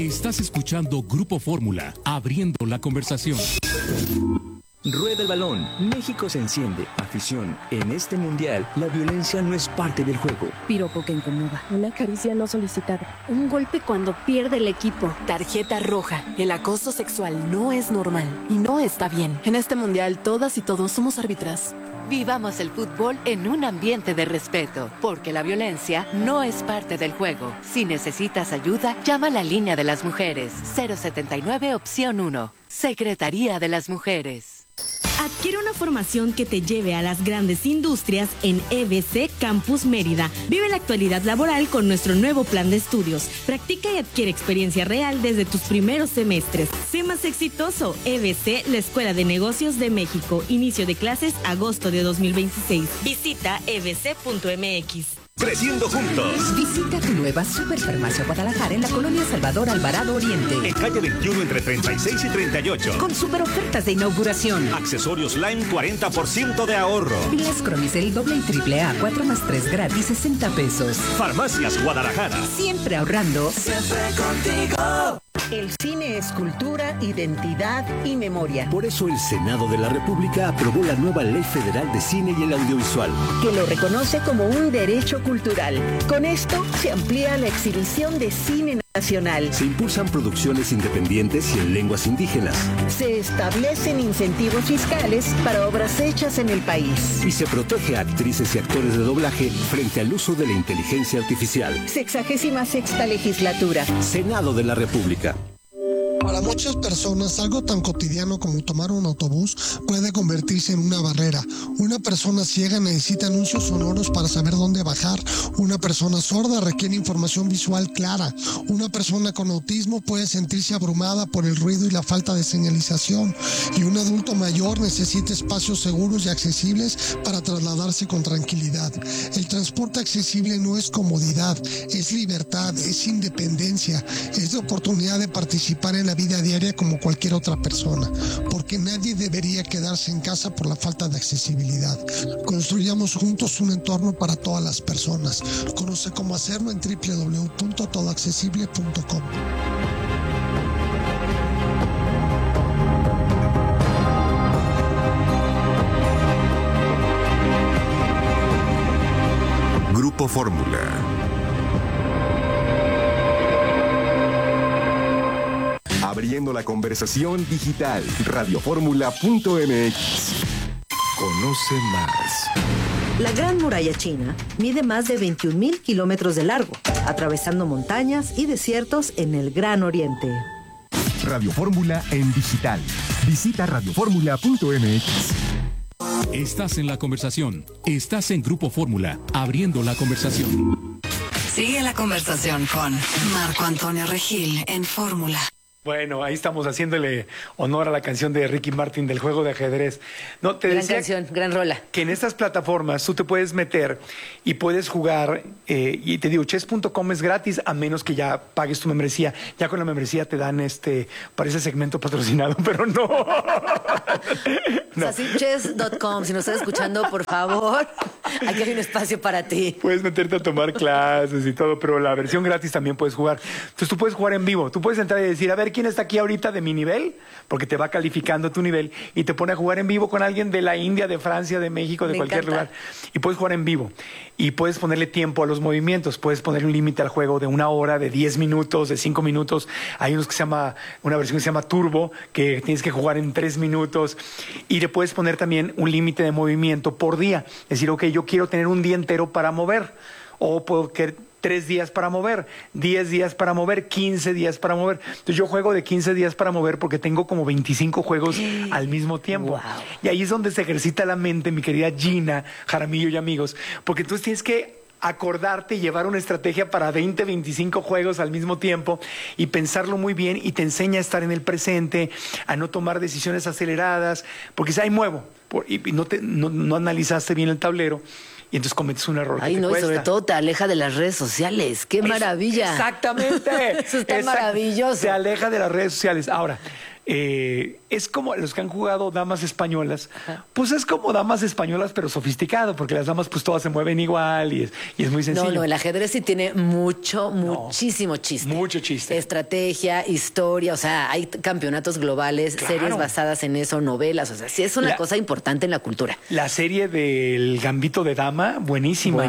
Estás escuchando Grupo Fórmula, abriendo la conversación. Rueda el balón. México se enciende. Afición. En este mundial, la violencia no es parte del juego. Piropo que incomoda. Una caricia no solicitada. Un golpe cuando pierde el equipo. Tarjeta roja. El acoso sexual no es normal y no está bien. En este mundial, todas y todos somos árbitras. Vivamos el fútbol en un ambiente de respeto, porque la violencia no es parte del juego. Si necesitas ayuda, llama a la línea de las mujeres. 079 opción 1. Secretaría de las Mujeres. Adquiere una formación que te lleve a las grandes industrias en EBC Campus Mérida. Vive la actualidad laboral con nuestro nuevo plan de estudios. Practica y adquiere experiencia real desde tus primeros semestres. Sé más exitoso. EBC, la Escuela de Negocios de México. Inicio de clases agosto de 2026. Visita ebc.mx. Creciendo juntos. Visita tu nueva Superfarmacia Guadalajara en la colonia Salvador Alvarado Oriente. En calle 21 entre 36 y 38. Con super ofertas de inauguración. Accesorios Lime 40% de ahorro. Pilas Cromicel doble y triple A 4 más 3 gratis 60 pesos. Farmacias Guadalajara. Siempre ahorrando. Siempre contigo. El cine es cultura, identidad y memoria. Por eso el Senado de la República aprobó la nueva Ley Federal de Cine y el Audiovisual, que lo reconoce como un derecho cultural. Con esto se amplía la exhibición de cine nacional. Se impulsan producciones independientes y en lenguas indígenas. Se establecen incentivos fiscales para obras hechas en el país. Y se protege a actrices y actores de doblaje frente al uso de la inteligencia artificial. 66ª legislatura. Senado de la República. Para muchas personas, algo tan cotidiano como tomar un autobús puede convertirse en una barrera. Una persona ciega necesita anuncios sonoros para saber dónde bajar. Una persona sorda requiere información visual clara. Una persona con autismo puede sentirse abrumada por el ruido y la falta de señalización. Y un adulto mayor necesita espacios seguros y accesibles para trasladarse con tranquilidad. El transporte accesible no es comodidad, es libertad, es independencia, es la oportunidad de participar en la vida diaria como cualquier otra persona, porque nadie debería quedarse en casa por la falta de accesibilidad. Construyamos juntos un entorno para todas las personas. Conoce cómo hacerlo en www.todoaccesible.com. Grupo Fórmula. Abriendo la conversación digital. Radioformula.mx. Conoce más. La Gran Muralla China mide más de 21,000 kilómetros de largo, atravesando montañas y desiertos en el Gran Oriente. Radio Fórmula en digital. Visita radioformula.mx. Estás en la conversación. Estás en Grupo Fórmula, abriendo la conversación. Sigue la conversación con Marco Antonio Regil en Fórmula. Bueno, ahí estamos haciéndole honor a la canción de Ricky Martin del juego de ajedrez. No, te gran decía canción, gran rola. Que en estas plataformas tú te puedes meter y puedes jugar, y te digo, chess.com es gratis a menos que ya pagues tu membresía. Ya con la membresía te dan parece segmento patrocinado, pero no. No. O sea, sí, chess.com, si nos estás escuchando, por favor, aquí hay un espacio para ti. Puedes meterte a tomar clases y todo, pero la versión gratis también puedes jugar. Entonces tú puedes jugar en vivo, tú puedes entrar y decir, a ver, ¿quién está aquí ahorita de mi nivel? Porque te va calificando tu nivel y te pone a jugar en vivo con alguien de la India, de Francia, de México, de cualquier lugar. Y puedes jugar en vivo. Y puedes ponerle tiempo a los movimientos. Puedes poner un límite al juego de 1 hora, de 10 minutos, de 5 minutos. Hay una versión que se llama Turbo, que tienes que jugar en 3 minutos. Y le puedes poner también un límite de movimiento por día. Es decir, ok, yo quiero tener un día entero para mover. O puedo querer 3 días para mover, 10 días para mover, 15 días para mover. Entonces yo juego de 15 días para mover porque tengo como 25 juegos al mismo tiempo. Wow. Y ahí es donde se ejercita la mente, mi querida Gina Jaramillo y amigos, porque entonces tienes que acordarte y llevar una estrategia para 20, 25 juegos al mismo tiempo y pensarlo muy bien, y te enseña a estar en el presente, a no tomar decisiones aceleradas, porque si ahí muevo y no analizaste bien el tablero, y entonces cometes un error. Ay, que te no, cuesta. y sobre todo te aleja de las redes sociales. ¡Qué maravilla! Exactamente. Eso está maravilloso. Se aleja de las redes sociales. Ahora, es como los que han jugado damas españolas, pues es como damas españolas pero sofisticado, porque las damas pues todas se mueven igual y es muy sencillo. No, el ajedrez sí tiene muchísimo chiste. Mucho chiste. Estrategia, historia, o sea, hay campeonatos globales, series basadas en eso, novelas, o sea, sí es una cosa importante en la cultura. La serie del Gambito de Dama, buenísima.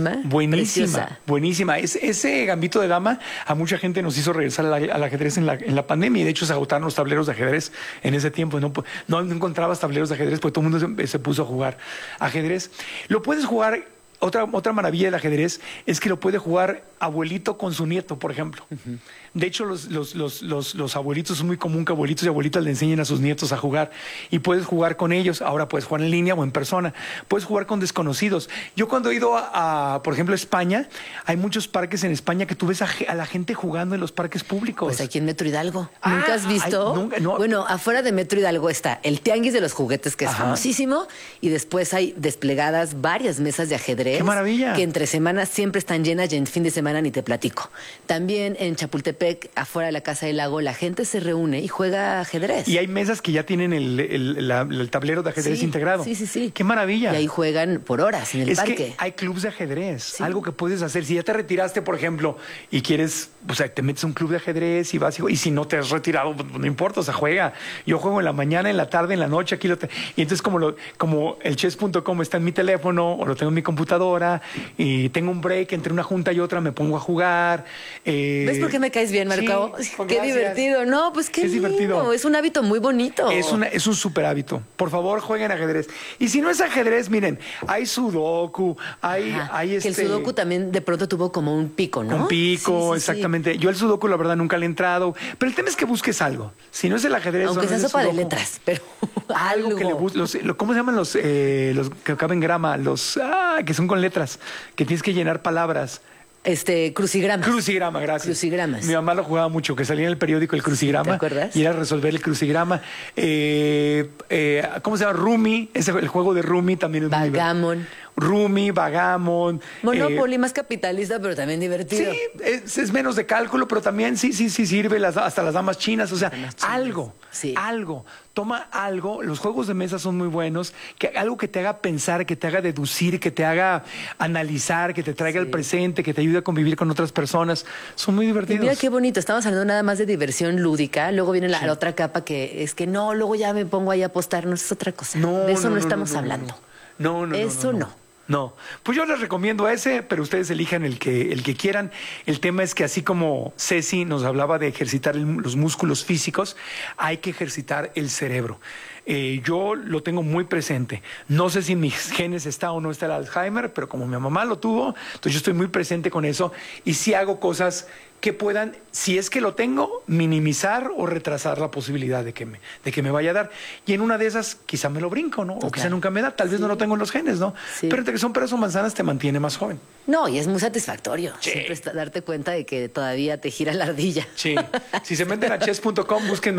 Buenísima. Ese Gambito de Dama a mucha gente nos hizo regresar al ajedrez en la pandemia, y de hecho se agotaron los tableros de ajedrez en ese tiempo. No encontrabas tableros de ajedrez porque todo el mundo se puso a jugar ajedrez. Lo puedes jugar. Otra maravilla del ajedrez es que lo puede jugar abuelito con su nieto, por ejemplo. De hecho, los abuelitos, es muy común que abuelitos y abuelitas le enseñen a sus nietos a jugar, y puedes jugar con ellos. Ahora puedes jugar en línea o en persona. Puedes jugar con desconocidos. Yo cuando he ido por ejemplo, a España, hay muchos parques en España que tú ves a la gente jugando en los parques públicos. Pues aquí en Metro Hidalgo. ¿Nunca has visto? No. Bueno, afuera de Metro Hidalgo está el Tianguis de los Juguetes, que es famosísimo, y después hay desplegadas varias mesas de ajedrez. ¡Qué maravilla! Que entre semanas siempre están llenas y en fin de semana ni te platico. También en Chapultepec, afuera de la Casa del Lago, la gente se reúne y juega ajedrez. Y hay mesas que ya tienen el tablero de ajedrez integrado. Sí. ¡Qué maravilla! Y ahí juegan por horas en el parque. Es que hay clubes de ajedrez, algo que puedes hacer. Si ya te retiraste, por ejemplo, y quieres, o sea, te metes a un club de ajedrez y vas, y si no te has retirado, pues no importa, o sea, juega. Yo juego en la mañana, en la tarde, en la noche, y entonces como el chess.com está en mi teléfono o lo tengo en mi computadora y tengo un break entre una junta y otra, me pongo a jugar. ¿Ves por qué me caes bien, Marco? Sí, qué divertido. No, pues qué lindo. Divertido. Es un hábito muy bonito. Es un súper hábito. Por favor, jueguen ajedrez. Y si no es ajedrez, miren, hay sudoku, hay que el sudoku también de pronto tuvo como un pico, ¿no? Un pico, exactamente. Sí. Yo el sudoku, la verdad, nunca le he entrado. Pero el tema es que busques algo. Si no es el ajedrez, aunque sea sopa de letras, pero algo que le busques. ¿Cómo se llaman los que acaban en grama? Los que son con letras, que tienes que llenar palabras. Crucigramas. Crucigrama, gracias. Crucigramas. Mi mamá lo jugaba mucho, que salía en el periódico el crucigrama. ¿Te acuerdas? Y era resolver el crucigrama. ¿Cómo se llama? Rumi. El juego de Rumi también es muy Vagamon. Rumi, Vagamon. Monopoly, más capitalista, pero también divertido. Sí, es menos de cálculo, pero también sí sirve hasta las damas chinas. O sea, algo. Toma algo. Los juegos de mesa son muy buenos. Algo que te haga pensar, que te haga deducir, que te haga analizar, que te traiga al presente, que te ayude a convivir con otras personas. Son muy divertidos. Y mira qué bonito. Estamos hablando nada más de diversión lúdica. Luego viene la otra capa que es que no, luego ya me pongo ahí a apostar. No, es otra cosa. De eso no estamos hablando. No, pues yo les recomiendo ese, pero ustedes elijan el que quieran. El tema es que así como Ceci nos hablaba de ejercitar los músculos físicos, hay que ejercitar el cerebro. Yo lo tengo muy presente. No sé si en mis genes está o no está el Alzheimer, pero como mi mamá lo tuvo, entonces yo estoy muy presente con eso y sí hago cosas que puedan, si es que lo tengo, minimizar o retrasar la posibilidad de que me vaya a dar. Y en una de esas quizá me lo brinco, ¿no? O quizá nunca me da, tal vez no lo tengo en los genes, ¿no? Sí. Pero entre que son peras o manzanas te mantiene más joven. No, y es muy satisfactorio siempre darte cuenta de que todavía te gira la ardilla. Sí. Si se meten a chess.com, busquen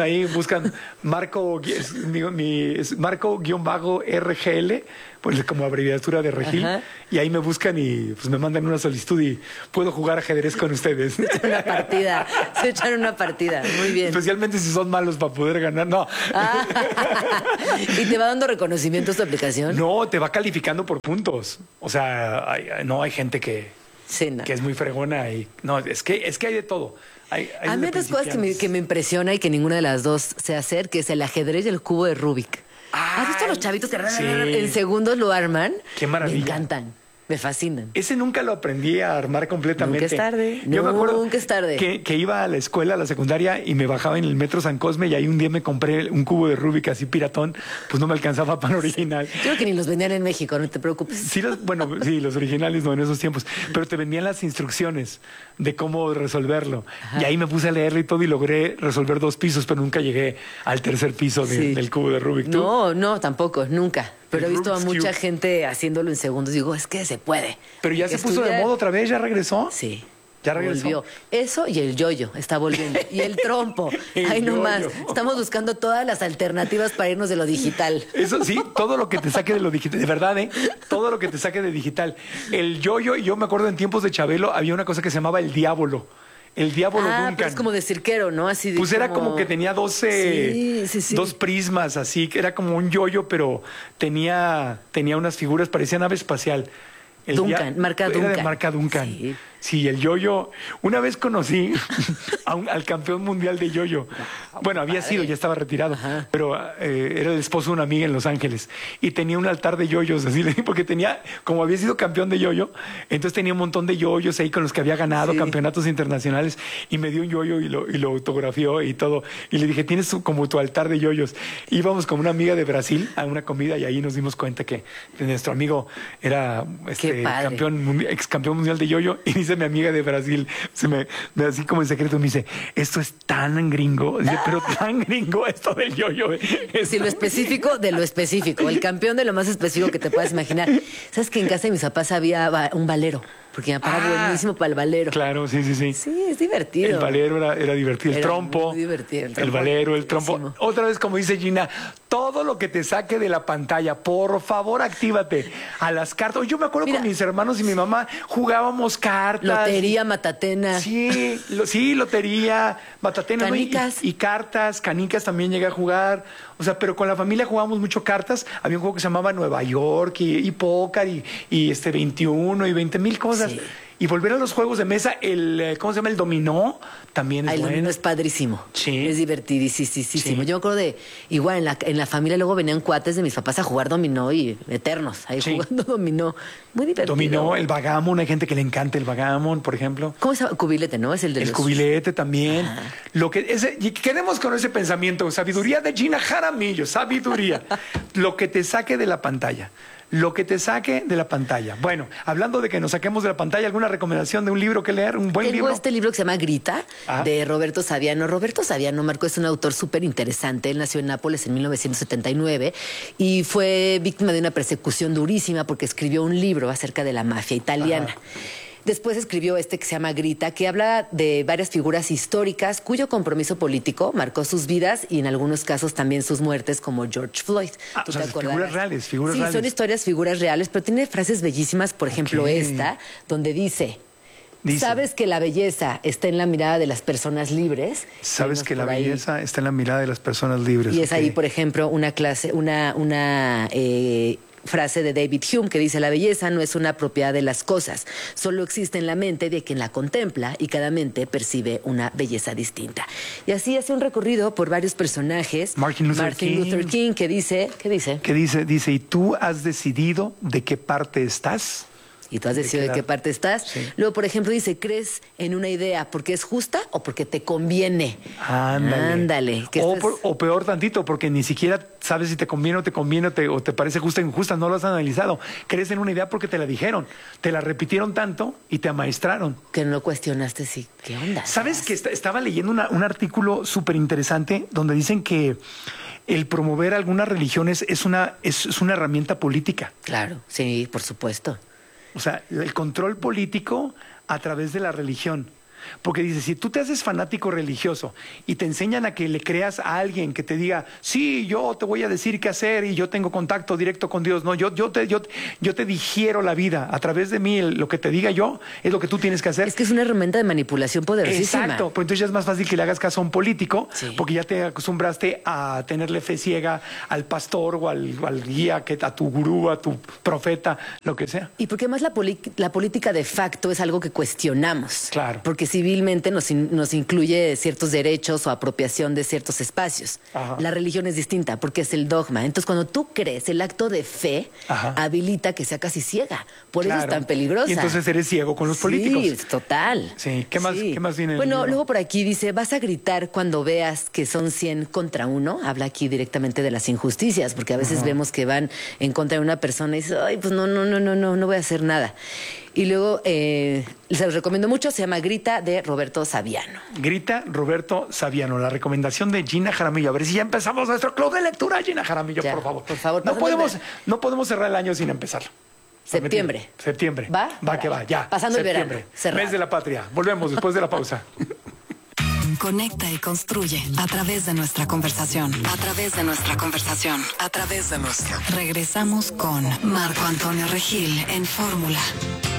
Marco-RGL, pues como abreviatura de Regil, y ahí me buscan y pues me mandan una solicitud y puedo jugar ajedrez con ustedes. Se echan una partida, muy bien. Especialmente si son malos para poder ganar, no. ¿Y te va dando reconocimiento tu aplicación? No, te va calificando por puntos. O sea, hay gente que es muy fregona y no, es que hay de todo. Hay a mí hay dos cosas que me impresiona y que ninguna de las dos sé hacer, que es el ajedrez y el cubo de Rubik. ¿Has visto a los chavitos que en segundos lo arman? Qué maravilla. Me encantan. Me fascinan. Ese nunca lo aprendí a armar completamente. Nunca es tarde. Yo me acuerdo nunca es tarde. Que iba a la escuela, a la secundaria, y me bajaba en el metro San Cosme y ahí un día me compré un cubo de Rubik así piratón, pues no me alcanzaba para el original. Creo que ni los vendían en México, no te preocupes. Sí, los originales no en esos tiempos, pero te vendían las instrucciones de cómo resolverlo. Y ahí me puse a leerlo y todo y logré resolver 2 pisos, pero nunca llegué al tercer piso del cubo de Rubik. ¿Tú? No, tampoco, nunca. Pero he visto a mucha gente haciéndolo en segundos. Digo, es que se puede. Pero ya se puso de moda otra vez, ¿ya regresó? Sí. Ya regresó. Volvió. Eso y el yoyo está volviendo. Y el trompo. Ay, no más. Estamos buscando todas las alternativas para irnos de lo digital. Eso sí, todo lo que te saque de lo digital. De verdad, todo lo que te saque de digital. El yoyo, yo me acuerdo en tiempos de Chabelo, había una cosa que se llamaba el diablo. El Diablo Duncan. Pero es como de cirquero, ¿no? Así de pues era como que tenía 12, dos prismas, así, que era como un yoyo, pero tenía unas figuras, parecía nave espacial. Marca Duncan. Era de marca Duncan. Sí, el yoyo. Una vez conocí al campeón mundial de yoyo. Bueno, había sido, ya estaba retirado, pero era el esposo de una amiga en Los Ángeles y tenía un altar de yoyos, así porque tenía, como había sido campeón de yoyo, entonces tenía un montón de yoyos ahí con los que había ganado campeonatos internacionales y me dio un yoyo y lo autografió y todo. Y le dije, tienes como tu altar de yoyos. Íbamos con una amiga de Brasil a una comida y ahí nos dimos cuenta que nuestro amigo era ex campeón mundial de yoyo y dice mi amiga de Brasil, así como en secreto me dice, esto es tan gringo, dice, pero tan gringo esto del yoyo. Sí, lo específico de lo específico, el campeón de lo más específico que te puedas imaginar. ¿Sabes que en casa de mis papás había un valero? Porque mi papá era buenísimo para el valero. Claro, sí. Sí, es divertido. El valero era divertido. El trompo. Muy divertido. El valero, el trompo. Otra vez, como dice Gina, todo lo que te saque de la pantalla, por favor, actívate. A las cartas. Yo me acuerdo con mis hermanos y mi mamá jugábamos cartas. Lotería, matatena. Sí, lotería, matatena. Canicas. ¿No? Y cartas, canicas también llegué a jugar. O sea, pero con la familia jugábamos mucho cartas. Había un juego que se llamaba Nueva York y póker y 21 y 20,000 cosas. Sí. Y volver a los juegos de mesa, ¿cómo se llama? El dominó, también es bueno. El dominó es padrísimo. Sí. Es divertidísimo. Sí. Yo me acuerdo igual en la familia luego venían cuates de mis papás a jugar dominó y eternos, ahí jugando dominó. Muy divertido. Dominó, el bagamon, hay gente que le encanta el bagamon, por ejemplo. ¿Cómo se llama? Cubilete, ¿no? Es el de El cubilete también. Quedemos con ese pensamiento, sabiduría de Gina Jaramillo, sabiduría. Lo que te saque de la pantalla. Lo que te saque de la pantalla. Bueno, hablando de que nos saquemos de la pantalla, ¿alguna recomendación de un libro que leer? ¿Un buen libro? Tengo este libro que se llama Grita, de Roberto Saviano. Roberto Saviano, Marco, es un autor súper interesante. Él nació en Nápoles en 1979 y fue víctima de una persecución durísima porque escribió un libro acerca de la mafia italiana. Después escribió este que se llama Grita, que habla de varias figuras históricas cuyo compromiso político marcó sus vidas y en algunos casos también sus muertes, como George Floyd. ¿Tú te acuerdas? Figuras reales. Sí, son historias, figuras reales, pero tiene frases bellísimas, por ejemplo esta, donde dice, ¿sabes que la belleza está en la mirada de las personas libres? ¿Sabes que la belleza está en la mirada de las personas libres? Y es ahí, por ejemplo, una frase de David Hume que dice: la belleza no es una propiedad de las cosas, solo existe en la mente de quien la contempla y cada mente percibe una belleza distinta. Y así hace un recorrido por varios personajes. Martin Luther King, que dice, ¿qué dice? Que dice, ¿y tú has decidido de qué parte estás? Y tú has decidido de qué parte estás. Sí. Luego, por ejemplo, dice, ¿crees en una idea porque es justa o porque te conviene? Ándale. O peor tantito, porque ni siquiera sabes si te conviene o te parece justa o injusta, no lo has analizado. ¿Crees en una idea porque te la dijeron? Te la repitieron tanto y te amaestraron. Que no cuestionaste si, ¿qué onda? ¿Sabes que estaba leyendo un artículo súper interesante donde dicen que el promover algunas religiones es una herramienta política? Claro, sí, por supuesto. O sea, el control político a través de la religión. Porque dice, si tú te haces fanático religioso y te enseñan a que le creas a alguien que te diga, sí, yo te voy a decir qué hacer y yo tengo contacto directo con Dios. No, yo te digiero la vida. A través de mí, lo que te diga yo es lo que tú tienes que hacer. Es que es una herramienta de manipulación poderosísima. Exacto. Pues entonces ya es más fácil que le hagas caso a un político, porque ya te acostumbraste a tenerle fe ciega al pastor o al guía, a tu gurú, a tu profeta, lo que sea. Y porque además la política de facto es algo que cuestionamos. Claro. Porque civilmente nos incluye ciertos derechos o apropiación de ciertos espacios. Ajá. La religión es distinta porque es el dogma. Entonces, cuando tú crees, el acto de fe habilita que sea casi ciega. Por eso es tan peligrosa. Y entonces eres ciego con los políticos. Sí, total. Sí. ¿Qué más viene? Bueno, luego por aquí dice, vas a gritar cuando veas que son 100 contra 1. Habla aquí directamente de las injusticias, porque a veces vemos que van en contra de una persona y dices, ay, pues no voy a hacer nada. Y luego, se los recomiendo mucho, se llama Grita, de Roberto Saviano. Grita, Roberto Saviano, la recomendación de Gina Jaramillo. A ver si ya empezamos nuestro club de lectura, Gina Jaramillo, por favor. Por favor. No podemos cerrar el año sin empezar. Septiembre. Va que va, ya. Pasando septiembre. El verano. Mes de la patria. Volvemos después de la pausa. Conecta y construye a través de nuestra conversación. Regresamos con Marco Antonio Regil en Fórmula.